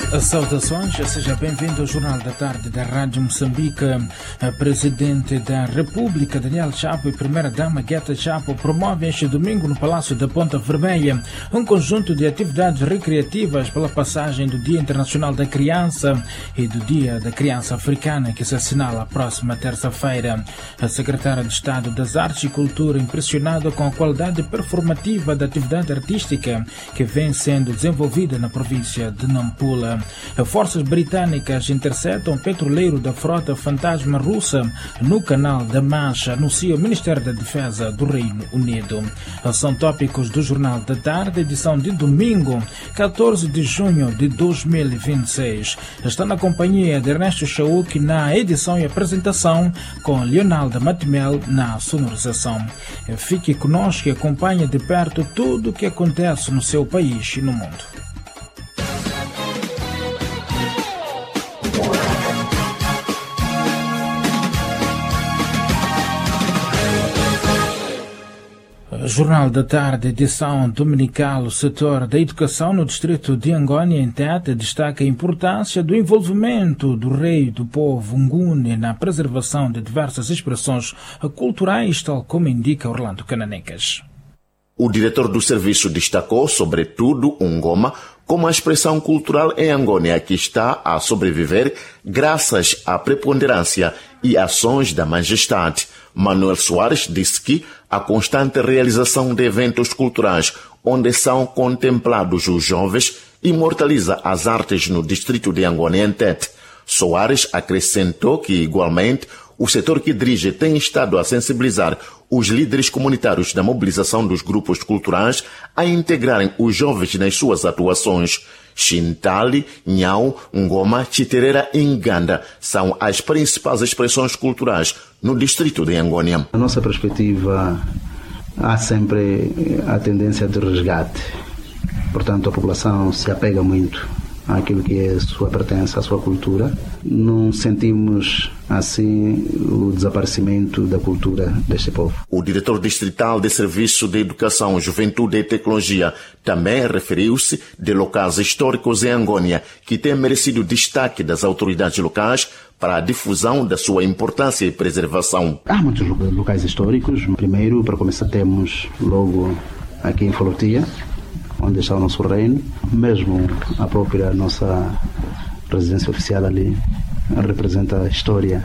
Saudações, seja bem-vindo ao Jornal da Tarde da Rádio Moçambique. A Presidente da República, Daniel Chapo, e Primeira-Dama, Gueta Chapo, promovem este domingo no Palácio da Ponta Vermelha um conjunto de atividades recreativas pela passagem do Dia Internacional da Criança e do Dia da Criança Africana, que se assinala a próxima terça-feira. A Secretária de Estado das Artes e Cultura, impressionada com a qualidade performativa da atividade artística que vem sendo desenvolvida na província de Nampula. Forças britânicas interceptam petroleiro da frota fantasma russa no canal da Mancha, anuncia o Ministério da Defesa do Reino Unido. São tópicos do Jornal da Tarde, edição de domingo, 14 de junho de 2026. Está na companhia de Ernesto Chauk na edição e apresentação, com Leonardo Matimel na sonorização. Fique conosco e acompanhe de perto tudo o que acontece no seu país e no mundo. Jornal da Tarde, edição dominical. O setor da educação no distrito de Angônia, em Tete, destaca a importância do envolvimento do rei do povo Nguni na preservação de diversas expressões culturais, tal como indica Orlando Cananecas. O diretor do serviço destacou, sobretudo, o Ngoma, como a expressão cultural em Angônia que está a sobreviver graças à preponderância e ações da majestade. Manuel Soares disse que a constante realização de eventos culturais onde são contemplados os jovens imortaliza as artes no distrito de Angônia em Tete. Soares acrescentou que, igualmente, o setor que dirige tem estado a sensibilizar os líderes comunitários da mobilização dos grupos culturais a integrarem os jovens nas suas atuações. Xintali, Nhau, Ngoma, Chiterera e Nganda são as principais expressões culturais no distrito de Angônia. Na nossa perspectiva, há sempre a tendência de resgate. Portanto, a população se apega muito àquilo que é a sua pertença, à sua cultura. Não sentimos, assim, o desaparecimento da cultura deste povo. O diretor distrital de Serviço de Educação, Juventude e Tecnologia também referiu-se de locais históricos em Angônia que têm merecido destaque das autoridades locais para a difusão da sua importância e preservação. Há muitos locais históricos. Primeiro, para começar, temos logo aqui em Folotia, onde está o nosso reino, mesmo a própria nossa residência oficial ali representa a história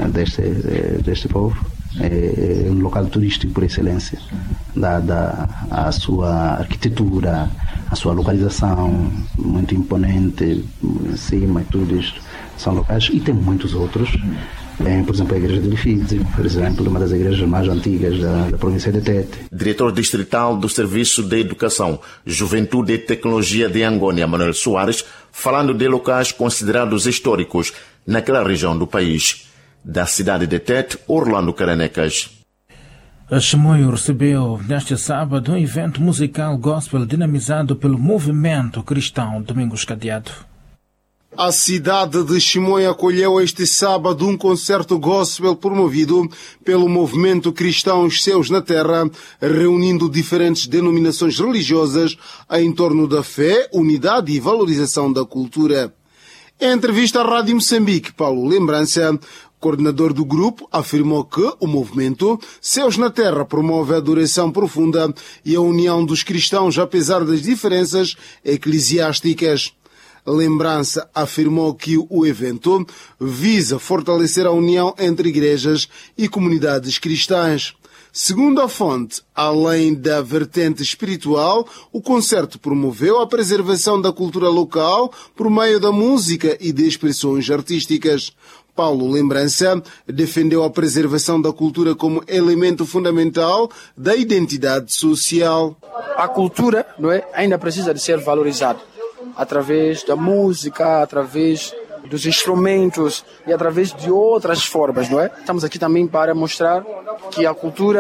deste povo. É um local turístico por excelência, dada a sua arquitetura, a sua localização muito imponente, em cima e tudo isto. São locais, e tem muitos outros. Por exemplo, a Igreja de Lifite, por exemplo, uma das igrejas mais antigas da província de Tete. Diretor distrital do Serviço de Educação, Juventude e Tecnologia de Angônia, Manuel Soares, falando de locais considerados históricos naquela região do país. Da cidade de Tete, Orlando Cananecas. A Chimoio recebeu neste sábado um evento musical gospel dinamizado pelo movimento cristão Domingos Cadeado. A cidade de Chimoio acolheu este sábado um concerto gospel promovido pelo movimento cristão Os Céus na Terra, reunindo diferentes denominações religiosas em torno da fé, unidade e valorização da cultura. Em entrevista à Rádio Moçambique, Paulo Lembrança, coordenador do grupo, afirmou que o movimento Céus na Terra promove a adoração profunda e a união dos cristãos apesar das diferenças eclesiásticas. Lembrança afirmou que o evento visa fortalecer a união entre igrejas e comunidades cristãs. Segundo a fonte, além da vertente espiritual, o concerto promoveu a preservação da cultura local por meio da música e de expressões artísticas. Paulo Lembrança defendeu a preservação da cultura como elemento fundamental da identidade social. A cultura, não é, ainda precisa de ser valorizada através da música, através dos instrumentos e através de outras formas, não é? Estamos aqui também para mostrar que a cultura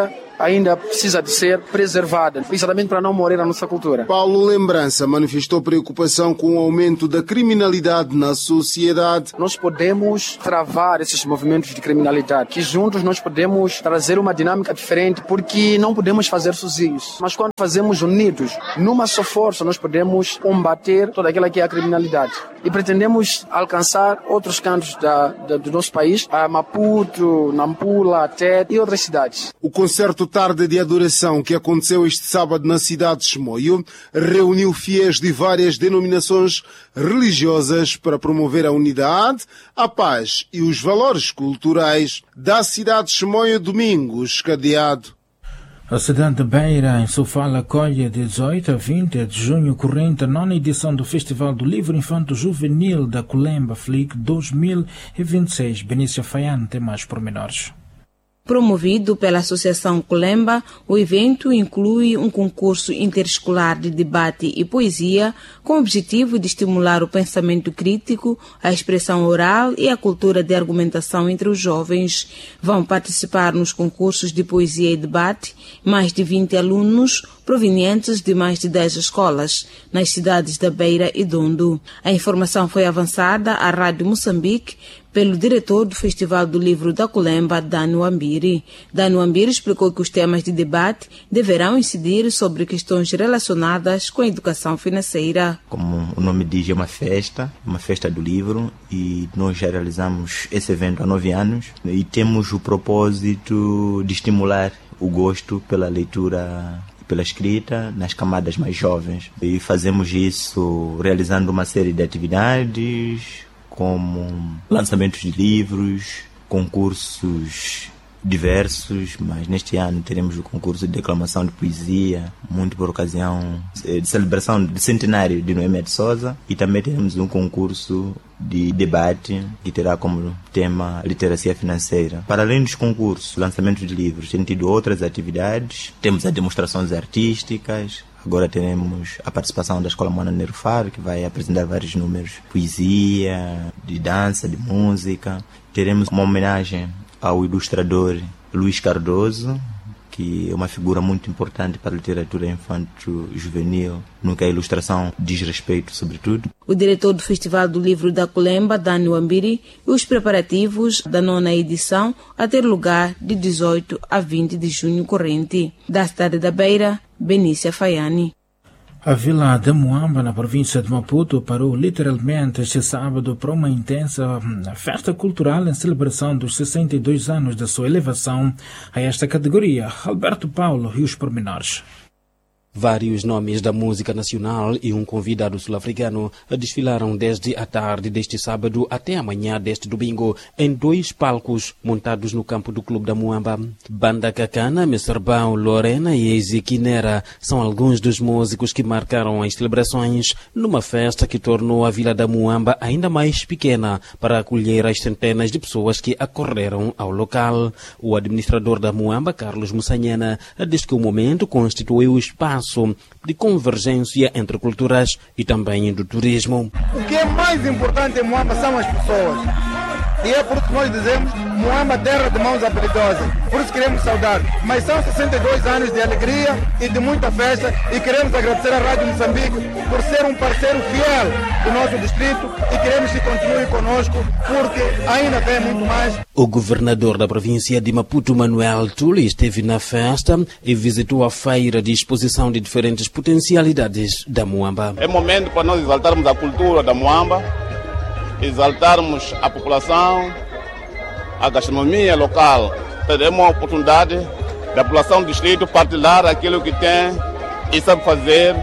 ainda precisa de ser preservada, exatamente para não morrer a nossa cultura. Paulo Lembrança manifestou preocupação com o aumento da criminalidade na sociedade. Nós podemos travar esses movimentos de criminalidade, que juntos nós podemos trazer uma dinâmica diferente, porque não podemos fazer sozinhos. Mas quando fazemos unidos, numa só força, nós podemos combater toda aquela que é a criminalidade. E pretendemos alcançar outros cantos do nosso país, a Maputo, Nampula, Tete e outras cidades. O concerto Tarde de Adoração, que aconteceu este sábado na cidade de Chimoio, reuniu fiéis de várias denominações religiosas para promover a unidade, a paz e os valores culturais da cidade de Chimoio. Domingos Cadeado. A cidade de Beira, em Sofala, acolhe de 18 a 20 de junho corrente a 9ª edição do Festival do Livro Infanto Juvenil da Culemba Flick 2026. Benícia Faiane tem mais pormenores. Promovido pela Associação Culemba, o evento inclui um concurso interescolar de debate e poesia com o objetivo de estimular o pensamento crítico, a expressão oral e a cultura de argumentação entre os jovens. Vão participar nos concursos de poesia e debate mais de 20 alunos provenientes de mais de 10 escolas, nas cidades da Beira e Dondo. A informação foi avançada à Rádio Moçambique pelo diretor do Festival do Livro da Culemba, Dano Ambiri. Dano Ambiri explicou que os temas de debate deverão incidir sobre questões relacionadas com a educação financeira. Como o nome diz, é uma festa do livro, e nós já realizamos esse evento há 9 anos e temos o propósito de estimular o gosto pela leitura, pela escrita nas camadas mais jovens. E fazemos isso realizando uma série de atividades, como lançamentos de livros, concursos diversos, mas neste ano teremos o concurso de declamação de poesia, muito por ocasião de celebração do centenário de Noemi de Souza, e também teremos um concurso de debate que terá como tema literacia financeira. Para além dos concursos, lançamentos de livros, tem tido outras atividades, temos as demonstrações artísticas. Agora teremos a participação da Escola Moana Nerufar, que vai apresentar vários números de poesia, de dança, de música. Teremos uma homenagem ao ilustrador Luís Cardoso, que é uma figura muito importante para a literatura infanto-juvenil, no que a ilustração diz respeito, sobretudo. O diretor do Festival do Livro da Culemba, Dano Ambiri, e os preparativos da 9ª edição a ter lugar de 18 a 20 de junho corrente. Da cidade da Beira, Benícia Faiane. A vila de Muamba, na província de Maputo, parou literalmente este sábado para uma intensa festa cultural em celebração dos 62 anos da sua elevação a esta categoria. Alberto Paulo e os pormenores. Vários nomes da música nacional e um convidado sul-africano desfilaram desde a tarde deste sábado até a manhã deste domingo em 2 palcos montados no campo do Clube da Muamba. Banda Cacana, Messerbão, Lorena e Ezequinera são alguns dos músicos que marcaram as celebrações numa festa que tornou a Vila da Muamba ainda mais pequena para acolher as centenas de pessoas que acorreram ao local. O administrador da Muamba, Carlos Mussanhana, diz que o momento constituiu o espaço de convergência entre culturas e também do turismo. O que é mais importante em Muamba são as pessoas. E é por isso que nós dizemos Muamba, terra de mãos habilidosas. Por isso queremos saudar. Mas são 62 anos de alegria e de muita festa, e queremos agradecer à Rádio Moçambique por ser um parceiro fiel do nosso distrito, e queremos que continue conosco, porque ainda tem muito mais. O governador da província de Maputo, Manuel Tuli, esteve na festa e visitou a feira de exposição de diferentes potencialidades da Muamba. É momento para nós exaltarmos a cultura da Muamba, exaltarmos a população, a gastronomia local. Teremos a oportunidade da população do distrito partilhar aquilo que tem e sabe fazer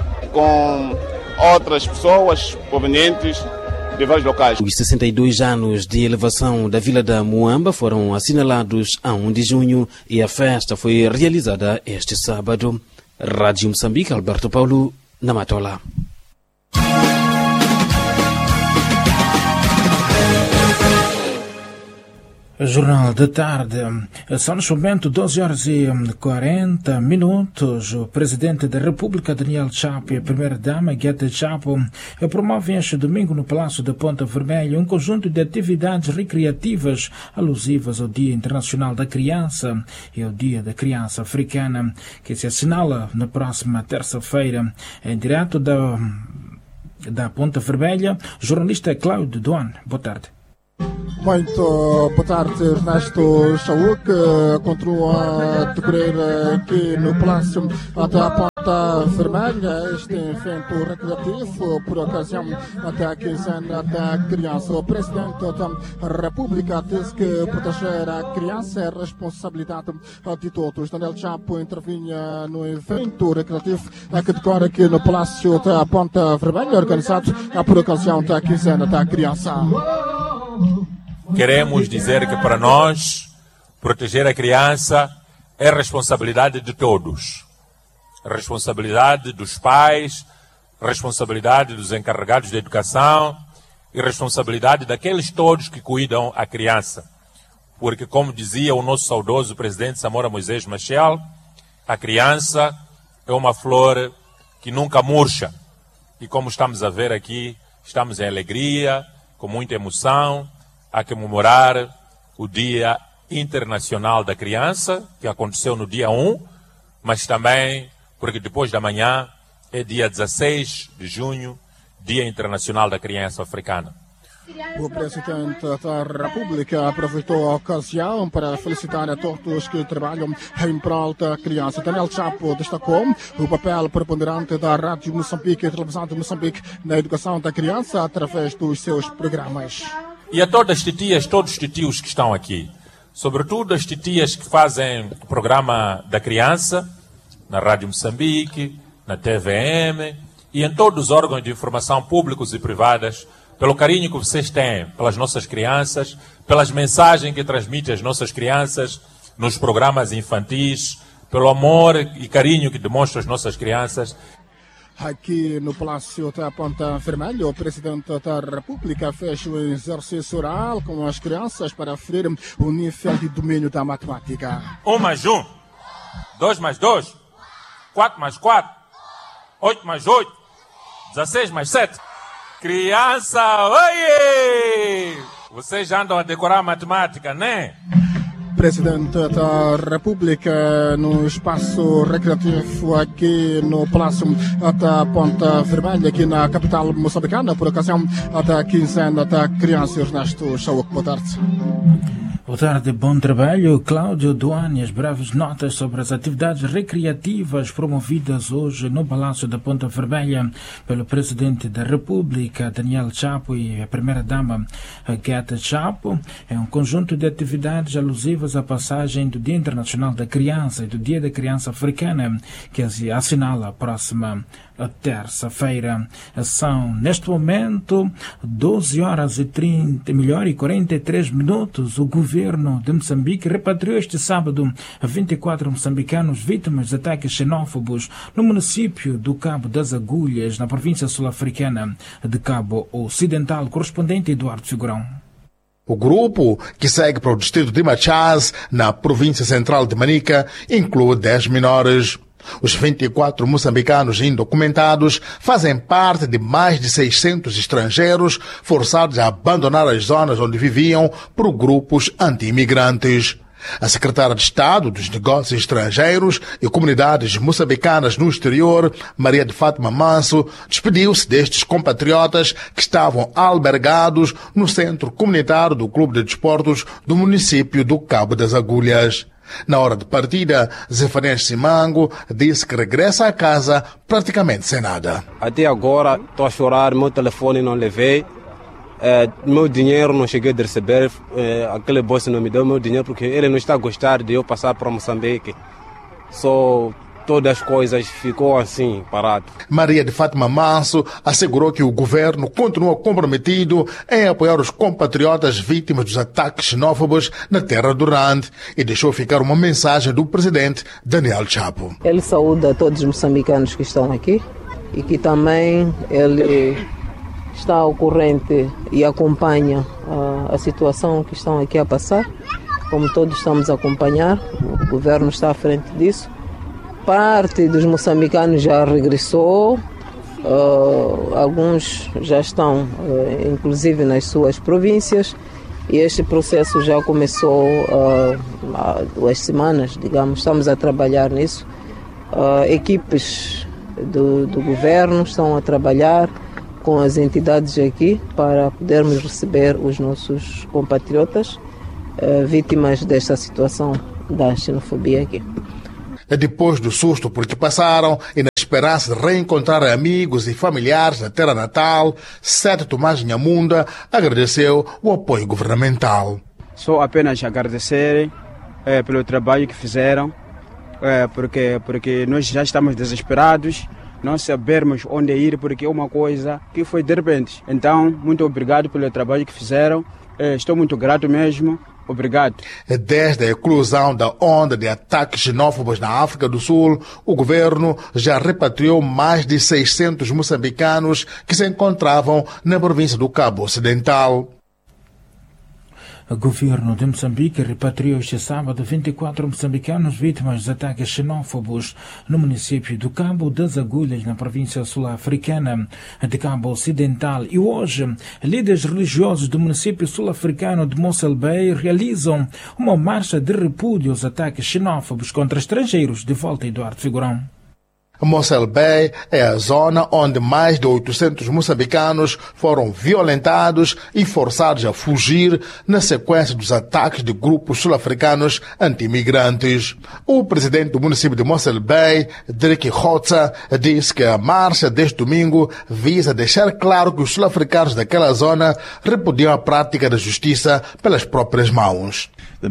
com outras pessoas provenientes de vários locais. Os 62 anos de elevação da Vila da Muamba foram assinalados a 1 de junho e a festa foi realizada este sábado. Rádio Moçambique, Alberto Paulo, na Matola. Jornal da Tarde. São neste momento 12 horas e 40 minutos. O Presidente da República, Daniel Chapo, e a Primeira-Dama, Gueta Chapo, promovem este domingo no Palácio da Ponta Vermelha um conjunto de atividades recreativas alusivas ao Dia Internacional da Criança e ao Dia da Criança Africana, que se assinala na próxima terça-feira. Em direto da Ponta Vermelha, jornalista Cláudio Duan. Boa tarde. Muito boa tarde, Ernesto Chauk. Continua a decorrer aqui no Palácio da Ponta Vermelha este evento recreativo por ocasião da quinzena da criança. O Presidente da República diz que proteger a criança é responsabilidade de todos. Daniel Chapo intervinha no evento recreativo que decorre aqui no Palácio da Ponta Vermelha, organizado por ocasião da quinzena da criança. Queremos dizer que para nós, proteger a criança é responsabilidade de todos. Responsabilidade dos pais, responsabilidade dos encarregados de educação e responsabilidade daqueles todos que cuidam a criança. Porque, como dizia o nosso saudoso presidente Samora Moisés Machel, a criança é uma flor que nunca murcha. E como estamos a ver aqui, estamos em alegria, com muita emoção, a comemorar o Dia Internacional da Criança, que aconteceu no dia 1, mas também porque depois da manhã é dia 16 de junho, Dia Internacional da Criança Africana. O Presidente da República aproveitou a ocasião para felicitar a todos que trabalham em prol da criança. Daniel Chapo destacou o papel preponderante da Rádio Moçambique e Televisão de Moçambique na educação da criança através dos seus programas. E a todas as titias, todos os titios que estão aqui, sobretudo as titias que fazem o programa da criança, na Rádio Moçambique, na TVM e em todos os órgãos de informação públicos e privadas, pelo carinho que vocês têm pelas nossas crianças, pelas mensagens que transmitem às nossas crianças nos programas infantis, pelo amor e carinho que demonstram às nossas crianças. Aqui no Palácio da Ponta Vermelha, o Presidente da República fez o exercício oral com as crianças para aferir o nível de domínio da matemática. 1 mais 1, 2 mais 2, 4 mais 4, 8 mais 8, 16 mais 7. Criança, oiê! Vocês já andam a decorar a matemática, né? Presidente da República no espaço recreativo aqui no Palácio da Ponta Vermelha, aqui na capital moçambicana, por ocasião da quinzena da criança. Ernesto Chauk, boa tarde. Boa tarde, bom trabalho. Cláudio Duane, as breves notas sobre as atividades recreativas promovidas hoje no Palácio da Ponta Vermelha pelo Presidente da República, Daniel Chapo, e a Primeira-Dama, Gueta Chapo. É um conjunto de atividades alusivas à passagem do Dia Internacional da Criança e do Dia da Criança Africana, que se assinala a próxima terça-feira. São, neste momento, 12 horas e 43 minutos. O governo de Moçambique repatriou este sábado 24 moçambicanos vítimas de ataques xenófobos no município do Cabo das Agulhas, na província sul-africana de Cabo Ocidental. Correspondente Eduardo Figurão. O grupo, que segue para o distrito de Machaz, na província central de Manica, inclui 10 menores. Os 24 moçambicanos indocumentados fazem parte de mais de 600 estrangeiros forçados a abandonar as zonas onde viviam por grupos anti-imigrantes. A secretária de Estado dos Negócios Estrangeiros e Comunidades Moçambicanas no Exterior, Maria de Fátima Manso, despediu-se destes compatriotas que estavam albergados no Centro Comunitário do Clube de Desportos do município do Cabo das Agulhas. Na hora de partida, Zefanés Simango disse que regressa a casa praticamente sem nada. Até agora estou a chorar, meu telefone não levei, meu dinheiro não cheguei a receber, aquele bolso não me deu meu dinheiro porque ele não está a gostar de eu passar para Moçambique. Só todas as coisas ficou assim, parado. Maria de Fátima Manso assegurou que o governo continua comprometido em apoiar os compatriotas vítimas dos ataques xenófobos na terra do Rand e deixou ficar uma mensagem do presidente Daniel Chapo. Ele saúda todos os moçambicanos que estão aqui e que também ele está ao corrente e acompanha a situação que estão aqui a passar. Como todos estamos a acompanhar, o governo está à frente disso. Parte dos moçambicanos já regressou, alguns já estão, inclusive, nas suas províncias, e este processo já começou há 2 semanas, digamos. Estamos a trabalhar nisso. Equipes do governo estão a trabalhar com as entidades aqui para podermos receber os nossos compatriotas vítimas desta situação da xenofobia aqui. Depois do susto por que passaram e na esperança de reencontrar amigos e familiares na terra natal, Sete Tomás Nhamunda agradeceu o apoio governamental. Só apenas agradecer pelo trabalho que fizeram, porque nós já estamos desesperados, não sabemos onde ir, porque é uma coisa que foi de repente. Então, muito obrigado pelo trabalho que fizeram, estou muito grato mesmo. Obrigado. Desde a eclosão da onda de ataques xenófobos na África do Sul, o governo já repatriou mais de 600 moçambicanos que se encontravam na província do Cabo Ocidental. O governo de Moçambique repatriou este sábado 24 moçambicanos vítimas de ataques xenófobos no município do Cabo das Agulhas, na província sul-africana de Cabo Ocidental. E hoje, líderes religiosos do município sul-africano de Mossel Bay realizam uma marcha de repúdio aos ataques xenófobos contra estrangeiros. De volta, Eduardo Figurão. Mossel Bay é a zona onde mais de 800 moçambicanos foram violentados e forçados a fugir na sequência dos ataques de grupos sul-africanos anti-imigrantes. O presidente do município de Mossel Bay, Dirk Hotza, disse que a marcha deste domingo visa deixar claro que os sul-africanos daquela zona repudiam a prática da justiça pelas próprias mãos.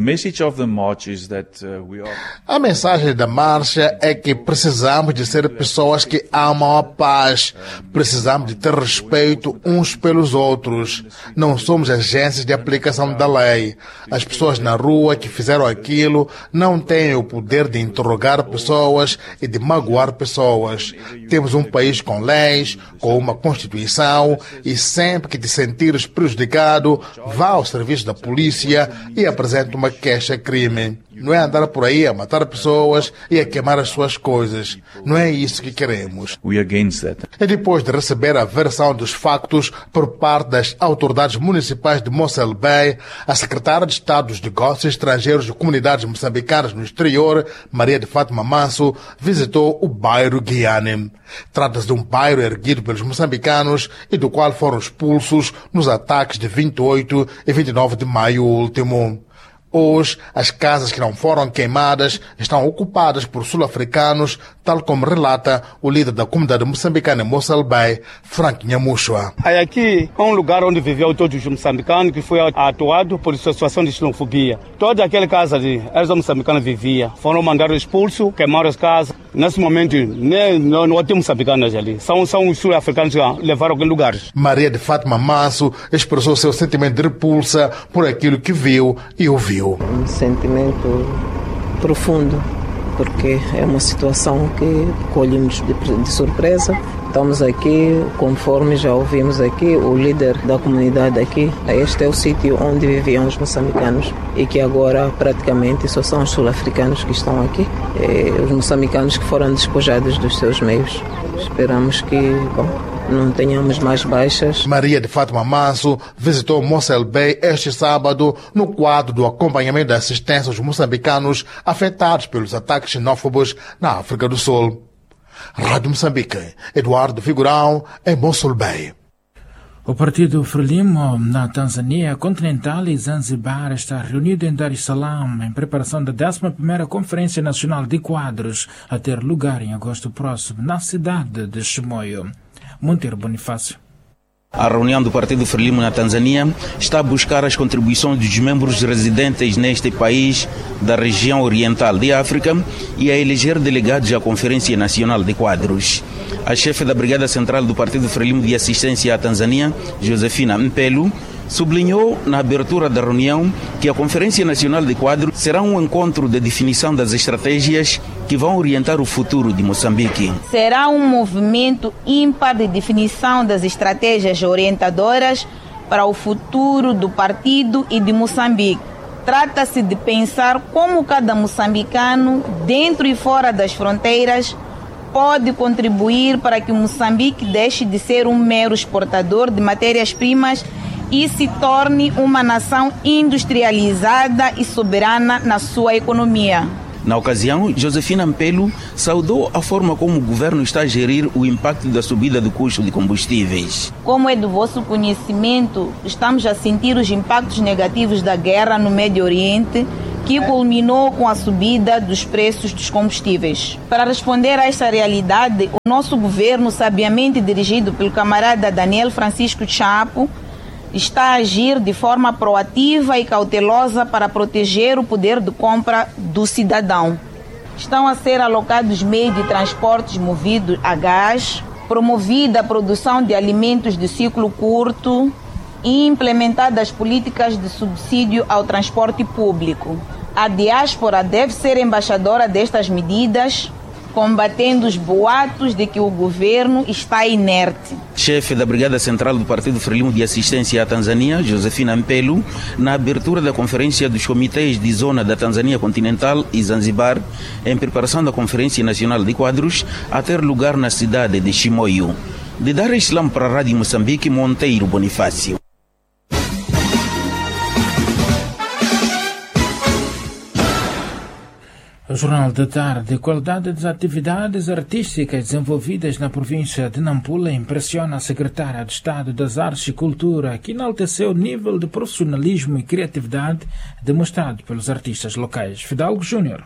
A mensagem da marcha é que precisamos de ser pessoas que amam a paz. Precisamos de ter respeito uns pelos outros. Não somos agências de aplicação da lei. As pessoas na rua que fizeram aquilo não têm o poder de interrogar pessoas e de magoar pessoas. Temos um país com leis, com uma Constituição, e sempre que te sentires prejudicado, vá ao serviço da polícia e apresente uma queixa-crime. Não é andar por aí a matar pessoas e a queimar as suas coisas. Não é isso que queremos. E depois de receber a versão dos factos por parte das autoridades municipais de Mossel Bay, a secretária de Estado dos Negócios Estrangeiros e Comunidades Moçambicanas no Exterior, Maria de Fátima Manso, visitou o bairro Guiane. Trata-se de um bairro erguido pelos moçambicanos e do qual foram expulsos nos ataques de 28 e 29 de maio último. Hoje, as casas que não foram queimadas estão ocupadas por sul-africanos, tal como relata o líder da comunidade moçambicana em Mossel Bay, Frank Nhamushwa. Aqui é um lugar onde viviam todos os moçambicanos que foi atuado por situação de xenofobia. Toda aquela casa de eles moçambicanos viviam, foram mandados expulsos, queimaram as casas. Nesse momento, não tem moçambicanos ali. São os sul-africanos que levaram aquele lugar. Maria de Fátima Manso expressou seu sentimento de repulsa por aquilo que viu e ouviu. Um sentimento profundo, porque é uma situação que colhemos de surpresa. Estamos aqui, conforme já ouvimos aqui, o líder da comunidade aqui, este é o sítio onde viviam os moçambicanos e que agora praticamente só são os sul-africanos que estão aqui, os moçambicanos que foram despojados dos seus meios. Esperamos que, não tenhamos mais baixas. Maria de Fátima Manso visitou Mossel Bay este sábado no quadro do acompanhamento da assistência aos moçambicanos afetados pelos ataques xenófobos na África do Sul. Rádio Moçambique, Eduardo Figurão, em Mossel Bay. O partido Frelimo, na Tanzânia continental e Zanzibar, está reunido em Dar es Salaam em preparação da 11ª Conferência Nacional de Quadros, a ter lugar em agosto próximo, na cidade de Chimoio. Monteiro Bonifácio. A reunião do Partido Frelimo na Tanzânia está a buscar as contribuições dos membros residentes neste país da região oriental de África e a eleger delegados à Conferência Nacional de Quadros. A chefe da Brigada Central do Partido Frelimo de Assistência à Tanzânia, Josefina Mpelu, sublinhou na abertura da reunião que a Conferência Nacional de Quadros será um encontro de definição das estratégias que vão orientar o futuro de Moçambique. Será um movimento ímpar de definição das estratégias orientadoras para o futuro do partido e de Moçambique. Trata-se de pensar como cada moçambicano, dentro e fora das fronteiras, pode contribuir para que Moçambique deixe de ser um mero exportador de matérias-primas e se torne uma nação industrializada e soberana na sua economia. Na ocasião, Josefina Mpelo saudou a forma como o governo está a gerir o impacto da subida do custo de combustíveis. Como é do vosso conhecimento, estamos a sentir os impactos negativos da guerra no Médio Oriente, que culminou com a subida dos preços dos combustíveis. Para responder a esta realidade, o nosso governo, sabiamente dirigido pelo camarada Daniel Francisco Chapo, está a agir de forma proativa e cautelosa para proteger o poder de compra do cidadão. Estão a ser alocados meios de transportes movidos a gás, promovida a produção de alimentos de ciclo curto e implementadas políticas de subsídio ao transporte público. A diáspora deve ser embaixadora destas medidas, combatendo os boatos de que o governo está inerte. Chefe da Brigada Central do Partido Frelimo de Assistência à Tanzânia, Josefina Mpelo, na abertura da Conferência dos Comitês de Zona da Tanzânia Continental e Zanzibar, em preparação da Conferência Nacional de Quadros, a ter lugar na cidade de Chimoio. De Dar Islam para a Rádio Moçambique, Monteiro Bonifácio. O Jornal da Tarde. A qualidade das atividades artísticas desenvolvidas na província de Nampula impressiona a secretária de Estado das Artes e Cultura, que enalteceu o nível de profissionalismo e criatividade demonstrado pelos artistas locais. Fidalgo Júnior.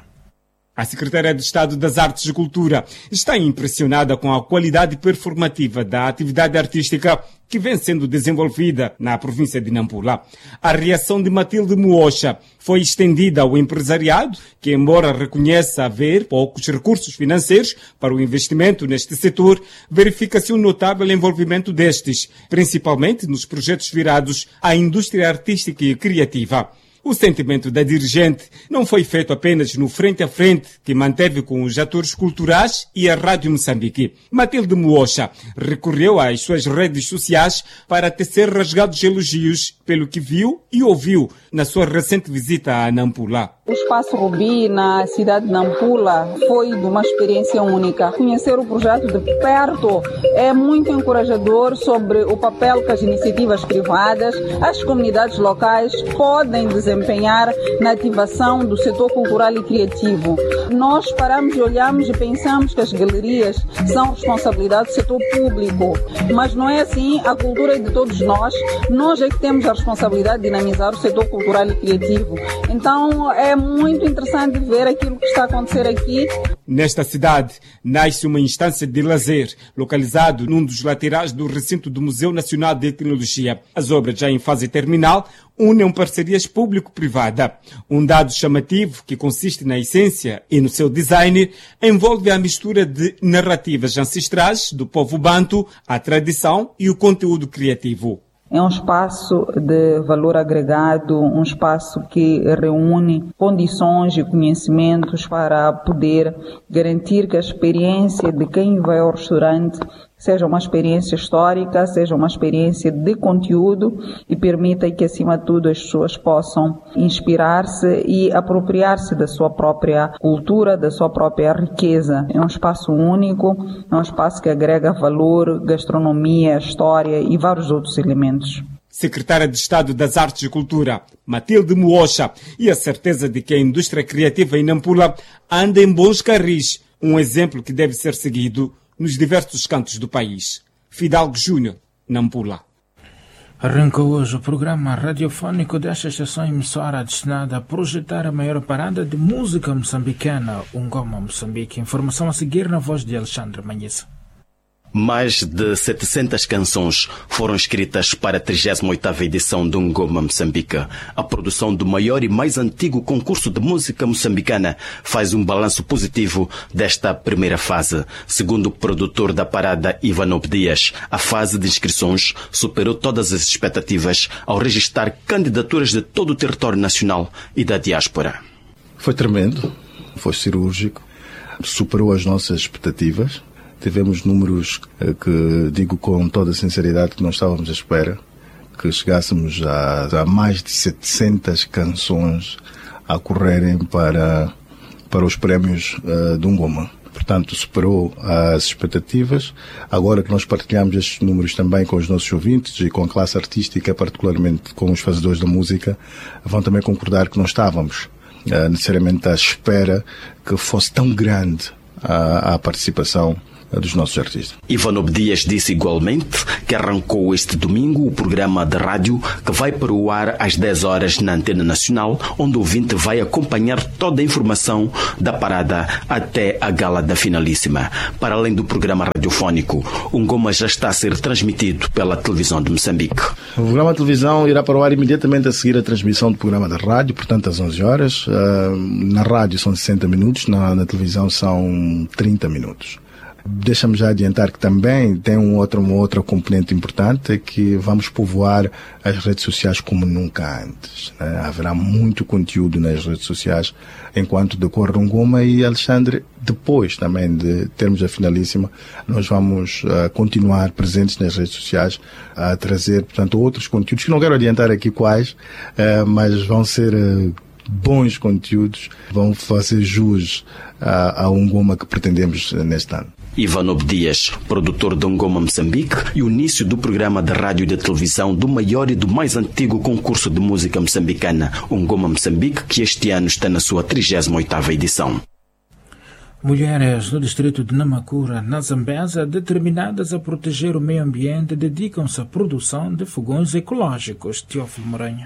A secretária de Estado das Artes e Cultura está impressionada com a qualidade performativa da atividade artística que vem sendo desenvolvida na província de Nampula. A reação de Matilde Muocha foi estendida ao empresariado, que, embora reconheça haver poucos recursos financeiros para o investimento neste setor, verifica-se um notável envolvimento destes, principalmente nos projetos virados à indústria artística e criativa. O sentimento da dirigente não foi feito apenas no frente a frente que manteve com os atores culturais e a Rádio Moçambique. Matilde Muocha recorreu às suas redes sociais para tecer rasgados elogios pelo que viu e ouviu na sua recente visita a Nampula. O Espaço Rubi na cidade de Nampula foi de uma experiência única. Conhecer o projeto de perto é muito encorajador sobre o papel que as iniciativas privadas, as comunidades locais podem desempenhar na ativação do setor cultural e criativo. Nós paramos e olhamos e pensamos que as galerias são responsabilidade do setor público, mas não é assim. A cultura é de todos nós. Nós é que temos a responsabilidade de dinamizar o setor cultural e criativo. Então é muito interessante ver aquilo que está a acontecer aqui. Nesta cidade, nasce uma instância de lazer, localizado num dos laterais do recinto do Museu Nacional de Tecnologia. As obras, já em fase terminal, unem parcerias público-privada. Um dado chamativo, que consiste na essência e no seu design, envolve a mistura de narrativas ancestrais do povo banto, a tradição e o conteúdo criativo. É um espaço de valor agregado, um espaço que reúne condições e conhecimentos para poder garantir que a experiência de quem vai ao restaurante seja uma experiência histórica, seja uma experiência de conteúdo e permita que, acima de tudo, as pessoas possam inspirar-se e apropriar-se da sua própria cultura, da sua própria riqueza. É um espaço único, é um espaço que agrega valor, gastronomia, história e vários outros elementos. Secretária de Estado das Artes e Cultura, Matilde Muocha, e a certeza de que a indústria criativa em Nampula anda em bons carris, um exemplo que deve ser seguido nos diversos cantos do país. Fidalgo Júnior, Nampula. Arrancou hoje o programa radiofónico desta estação emissora destinada a projetar a maior parada de música moçambicana, Ungoma Moçambique. Informação a seguir na voz de Alexandre Manhissa. Mais de 700 canções foram escritas para a 38ª edição do Ngoma Moçambique. A produção do maior e mais antigo concurso de música moçambicana faz um balanço positivo desta primeira fase. Segundo o produtor da parada, Ivanob Dias, a fase de inscrições superou todas as expectativas ao registrar candidaturas de todo o território nacional e da diáspora. Foi tremendo, foi cirúrgico, superou as nossas expectativas. Tivemos números que digo com toda a sinceridade que não estávamos à espera, que chegássemos a mais de 700 canções a correrem para os prémios do Ngoma. Portanto, superou as expectativas. Agora que nós partilhamos estes números também com os nossos ouvintes e com a classe artística, particularmente com os fazedores da música, vão também concordar que não estávamos necessariamente à espera que fosse tão grande a participação dos nossos artistas. Ivanob Dias disse igualmente que arrancou este domingo o programa de rádio que vai para o ar às 10 horas na Antena Nacional, onde o ouvinte vai acompanhar toda a informação da parada até a gala da finalíssima. Para além do programa radiofónico, o Ngoma já está a ser transmitido pela televisão de Moçambique. O programa de televisão irá para o ar imediatamente a seguir a transmissão do programa da rádio, portanto às 11 horas. Na rádio são 60 minutos, na televisão são 30 minutos. Deixa-me já adiantar que também tem uma outra componente importante, é que vamos povoar as redes sociais como nunca antes, né? Haverá muito conteúdo nas redes sociais enquanto decorre o Ngoma, e Alexandre, depois também de termos a finalíssima, nós vamos continuar presentes nas redes sociais a trazer, portanto, outros conteúdos que não quero adiantar aqui quais, mas vão ser bons conteúdos, vão fazer jus ao Ngoma que pretendemos neste ano. Ivanob Dias, produtor do Ngoma Moçambique, e o início do programa de rádio e de televisão do maior e do mais antigo concurso de música moçambicana, o Ngoma Moçambique, que este ano está na sua 38ª edição. Mulheres no distrito de Namakura, na Zambésia, determinadas a proteger o meio ambiente, dedicam-se à produção de fogões ecológicos. Teófilo Moranha.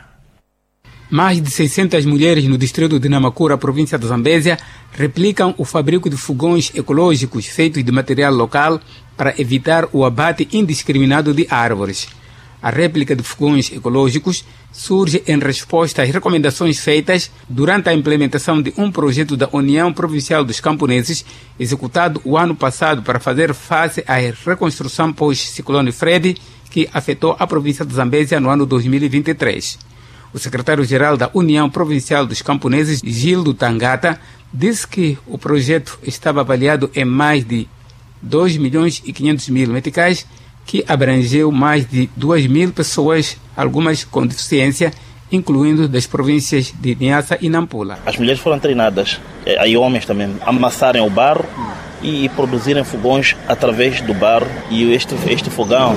Mais de 600 mulheres no distrito de Namakura, província da Zambésia, replicam o fabrico de fogões ecológicos feitos de material local para evitar o abate indiscriminado de árvores. A réplica de fogões ecológicos surge em resposta às recomendações feitas durante a implementação de um projeto da União Provincial dos Camponeses, executado o ano passado para fazer face à reconstrução pós-ciclone Freddy, que afetou a província de Zambésia no ano 2023. O secretário-geral da União Provincial dos Camponeses, Gildo Tangata, disse que o projeto estava avaliado em mais de 2.500.000 meticais, que abrangeu mais de 2.000 pessoas, algumas com deficiência, incluindo das províncias de Niassa e Nampula. As mulheres foram treinadas, e homens também, a amassarem o barro e produzirem fogões através do barro. E este fogão,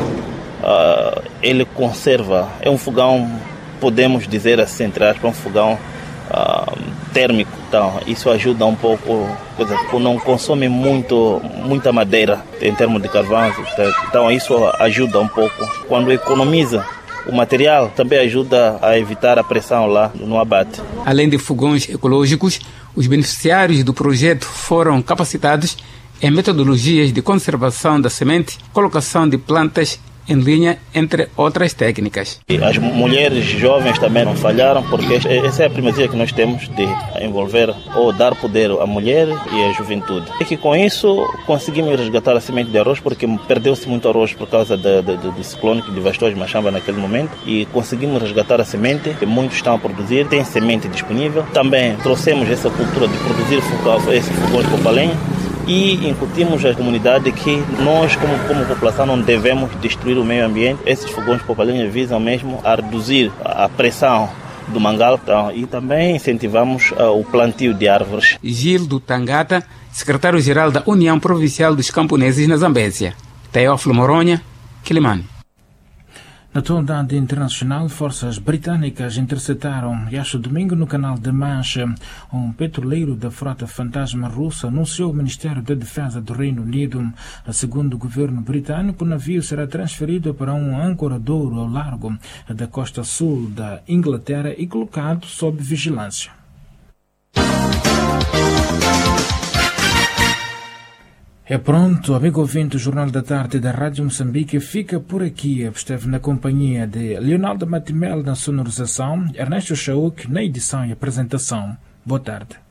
ele conserva, é um fogão, podemos dizer assim, entre aspas, um fogão térmico. Então, isso ajuda um pouco, não consome muita madeira em termos de carvão. Então, isso ajuda um pouco. Quando economiza o material, também ajuda a evitar a pressão lá no abate. Além de fogões ecológicos, os beneficiários do projeto foram capacitados em metodologias de conservação da semente, colocação de plantas em linha, entre outras técnicas. As mulheres jovens também não falharam, porque essa é a primazia que nós temos de envolver ou dar poder à mulher e à juventude. E que com isso conseguimos resgatar a semente de arroz, porque perdeu-se muito arroz por causa do ciclone que devastou as Machamba naquele momento, e conseguimos resgatar a semente, que muitos estão a produzir, tem semente disponível. Também trouxemos essa cultura de produzir esse fogão de copa-lenha, e incutimos à comunidade que nós, como população, não devemos destruir o meio ambiente. Esses fogões de copa-lenha visam mesmo a reduzir a pressão do mangal, e também incentivamos o plantio de árvores. Gildo Tangata, secretário-geral da União Provincial dos Camponeses na Zambésia. Teófilo Moronha, Quilimane. Na atualidade internacional, forças britânicas interceptaram este domingo no canal de Mancha um petroleiro da frota fantasma russa, anunciou o Ministério da Defesa do Reino Unido. Segundo o governo britânico, o navio será transferido para um ancoradouro ao largo da costa sul da Inglaterra e colocado sob vigilância. É pronto, amigo ouvinte, o Jornal da Tarde da Rádio Moçambique fica por aqui. Esteve na companhia de Leonardo Matimel na sonorização, Ernesto Chauk na edição e apresentação. Boa tarde.